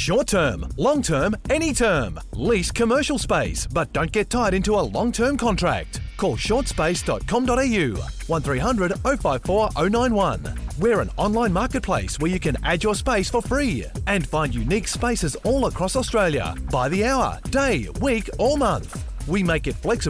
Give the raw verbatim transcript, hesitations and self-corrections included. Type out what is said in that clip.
Short term, long term, any term. Lease commercial space, but don't get tied into a long-term contract. Call short space dot com dot a u, one three hundred oh five four oh nine one. We're an online marketplace where you can add your space for free and find unique spaces all across Australia by the hour, day, week or month. We make it flexible